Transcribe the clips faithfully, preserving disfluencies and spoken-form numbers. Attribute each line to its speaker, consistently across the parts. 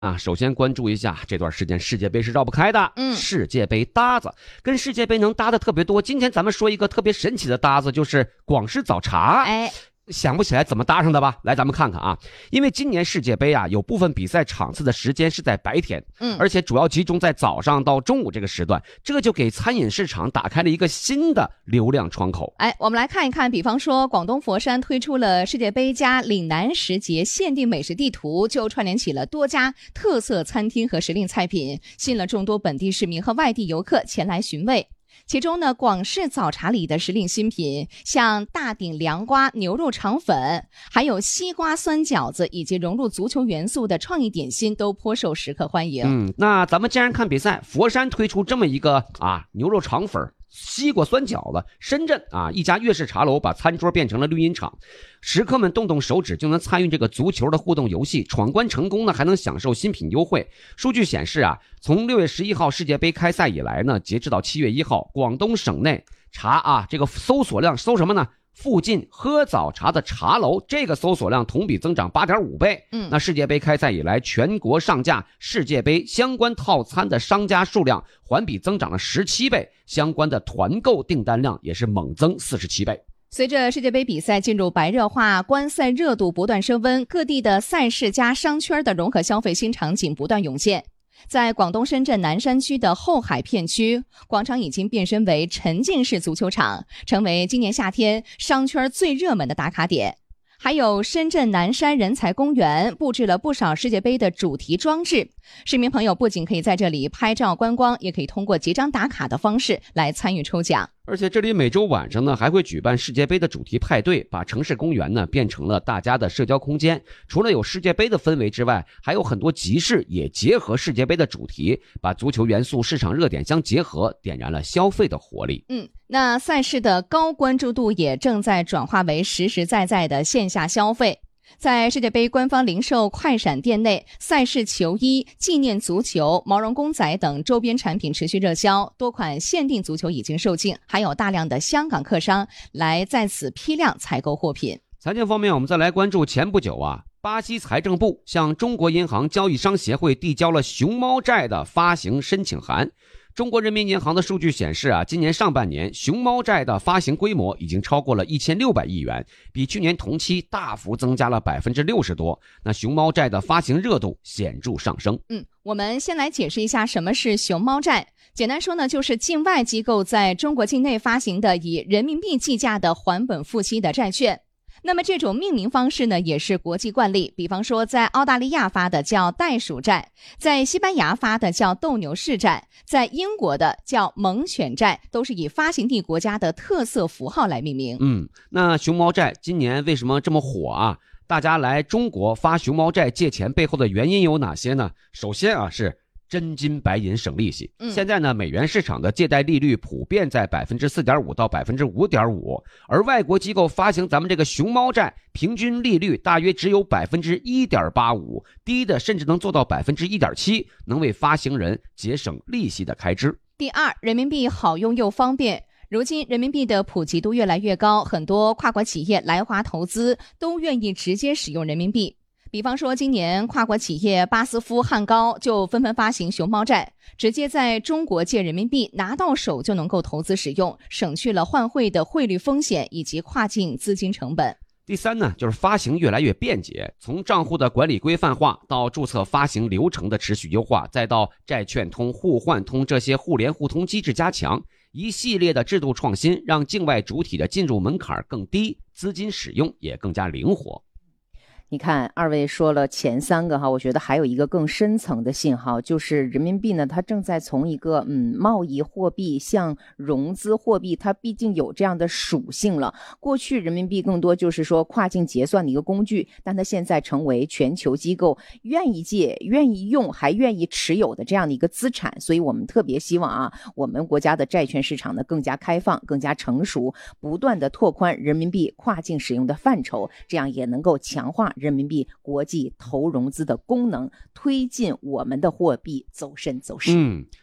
Speaker 1: 啊，首先关注一下这段时间世界杯是绕不开的，
Speaker 2: 嗯，
Speaker 1: 世界杯搭子跟世界杯能搭的特别多。今天咱们说一个特别神奇的搭子，就是广式早茶。
Speaker 2: 哎，
Speaker 1: 想不起来怎么搭上的吧？来，咱们看看啊。因为今年世界杯啊，有部分比赛场次的时间是在白天，
Speaker 2: 嗯，
Speaker 1: 而且主要集中在早上到中午这个时段，这就给餐饮市场打开了一个新的流量窗口。
Speaker 2: 哎，我们来看一看，比方说广东佛山推出了世界杯加岭南时节限定美食地图，就串联起了多家特色餐厅和时令菜品，吸引了众多本地市民和外地游客前来寻味。其中呢，广式早茶里的时令新品，像大鼎凉瓜牛肉肠粉，还有西瓜酸饺子，以及融入足球元素的创意点心，都颇受食客欢迎。
Speaker 1: 嗯，那咱们既然看比赛，佛山推出这么一个啊牛肉肠粉、西瓜酸饺子，深圳啊一家粤式茶楼把餐桌变成了绿茵场，食客们动动手指就能参与这个足球的互动游戏，闯关成功呢还能享受新品优惠。数据显示啊，从六月十一号世界杯开赛以来呢，截至到七月一号，广东省内茶啊这个搜索量搜什么呢？附近喝早茶的茶楼，这个搜索量同比增长 八点五 倍。
Speaker 2: 嗯，
Speaker 1: 那世界杯开赛以来，全国上架世界杯相关套餐的商家数量环比增长了十七倍，相关的团购订单量也是猛增四十七倍。
Speaker 2: 随着世界杯比赛进入白热化，观赛热度不断升温，各地的赛事加商圈的融合消费新场景不断涌现。在广东深圳南山区的后海片区，广场已经变身为沉浸式足球场，成为今年夏天商圈最热门的打卡点。还有深圳南山人才公园布置了不少世界杯的主题装置，市民朋友不仅可以在这里拍照观光，也可以通过结账打卡的方式来参与抽奖。
Speaker 1: 而且这里每周晚上呢还会举办世界杯的主题派对，把城市公园呢变成了大家的社交空间。除了有世界杯的氛围之外，还有很多集市也结合世界杯的主题，把足球元素、市场热点相结合，点燃了消费的活力。
Speaker 2: 嗯，那赛事的高关注度也正在转化为实实在在的线下消费。在世界杯官方零售快闪店内，赛事球衣、纪念足球、毛绒公仔等周边产品持续热销，多款限定足球已经售罄，还有大量的香港客商来在此批量采购货品。
Speaker 1: 财经方面，我们再来关注前不久啊，巴西财政部向中国银行交易商协会递交了熊猫债的发行申请函。中国人民银行的数据显示啊，今年上半年熊猫债的发行规模已经超过了一千六百亿元，比去年同期大幅增加了百分之六十多。那熊猫债的发行热度显著上升。
Speaker 2: 嗯，我们先来解释一下什么是熊猫债。简单说呢，就是境外机构在中国境内发行的以人民币计价的还本付息的债券。那么这种命名方式呢，也是国际惯例。比方说，在澳大利亚发的叫袋鼠债，在西班牙发的叫斗牛士债，在英国的叫猛犬债，都是以发行地国家的特色符号来命名。
Speaker 1: 嗯，那熊猫债今年为什么这么火啊？大家来中国发熊猫债借钱背后的原因有哪些呢？首先啊是真金白银省利息。现在呢，美元市场的借贷利率普遍在 百分之四点五 到 百分之五点五， 而外国机构发行咱们这个熊猫债，平均利率大约只有 百分之一点八五， 低的甚至能做到 百分之一点七， 能为发行人节省利息的开支。
Speaker 2: 第二，人民币好用又方便。如今人民币的普及度越来越高，很多跨国企业来华投资都愿意直接使用人民币。比方说，今年跨国企业巴斯夫、汉高就纷纷发行熊猫债，直接在中国借人民币拿到手就能够投资使用，省去了换汇的汇率风险以及跨境资金成本。
Speaker 1: 第三呢，就是发行越来越便捷，从账户的管理规范化到注册发行流程的持续优化，再到债券通、互换通这些互联互通机制加强，一系列的制度创新让境外主体的进入门槛更低，资金使用也更加灵活。
Speaker 3: 你看二位说了前三个哈，我觉得还有一个更深层的信号，就是人民币呢，它正在从一个嗯贸易货币向融资货币，它毕竟有这样的属性了。过去人民币更多就是说跨境结算的一个工具，但它现在成为全球机构愿意借、愿意用、还愿意持有的这样的一个资产。所以我们特别希望啊，我们国家的债券市场呢更加开放、更加成熟，不断的拓宽人民币跨境使用的范畴，这样也能够强化人民币国际投融资的功能，推进我们的货币走深走深。
Speaker 1: 嗯，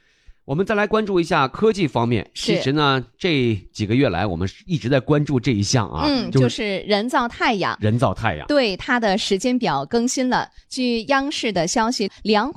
Speaker 1: 我们再来关注一下科技方面。
Speaker 2: 是
Speaker 1: 其实呢，这几个月来我们一直在关注这一项啊，
Speaker 2: 嗯，
Speaker 1: 就
Speaker 2: 就是人造太阳。
Speaker 1: 人造太阳。
Speaker 2: 对，它的时间表更新了。据央视的消息，量